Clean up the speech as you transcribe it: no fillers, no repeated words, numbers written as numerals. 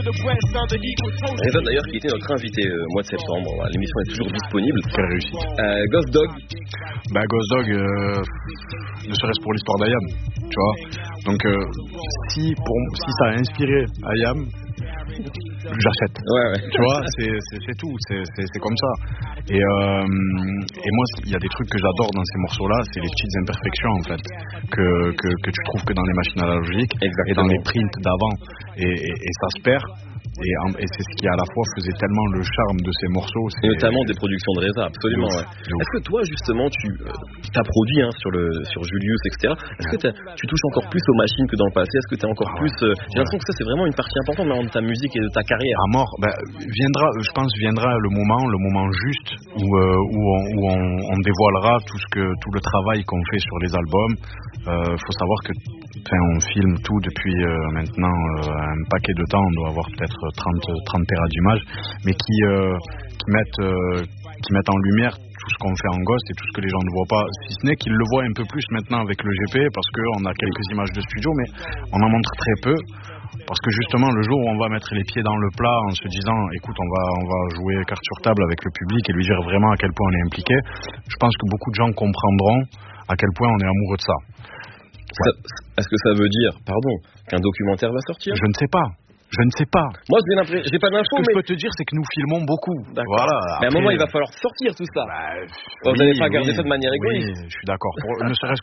Reza d'ailleurs qui était notre invité au mois de septembre. Voilà, l'émission est toujours disponible. Quelle réussite. Ghost Dog. Ghost Dog, ne serait-ce pour l'histoire d'Ayam, tu vois. Donc si ça a inspiré Ayam, j'achète. Ouais. Tu vois, c'est tout, c'est comme ça. Et moi, il y a des trucs que j'adore dans ces morceaux-là, c'est les petites imperfections en fait que tu trouves que dans les machines analogiques. Exactement. Et dans les prints d'avant. Et ça se perd. Et c'est ce qui à la fois faisait tellement le charme de ces morceaux. Et notamment des productions de Reza, absolument. Ouais. Est-ce que toi justement tu as produit sur Julius, etc. Est-ce que tu touches encore plus aux machines que dans le passé? Est-ce que tu es encore plus j'ai l'impression que ça c'est vraiment une partie importante de ta musique et de ta carrière. À mort. Viendra le moment juste où on dévoilera tout le travail qu'on fait sur les albums. Faut savoir que on filme tout depuis maintenant un paquet de temps. On doit avoir peut-être 30 téras d'images, mais qui mettent en lumière tout ce qu'on fait en Ghost et tout ce que les gens ne voient pas, si ce n'est qu'ils le voient un peu plus maintenant avec le GP, parce qu'on a quelques images de studio, mais on en montre très peu, parce que justement le jour où on va mettre les pieds dans le plat en se disant écoute, on va jouer carte sur table avec le public et lui dire vraiment à quel point on est impliqué, je pense que beaucoup de gens comprendront à quel point on est amoureux de ça. Ouais. Est-ce que ça veut dire, qu'un documentaire va sortir? Je ne sais pas. Moi, j'ai pas d'infos. Ce que je peux te dire, c'est que nous filmons beaucoup. D'accord. Voilà. Mais à un moment, il va falloir sortir tout ça. Vous n'allez pas garder ça de manière égoïste. Oui, je suis d'accord. Ne serait-ce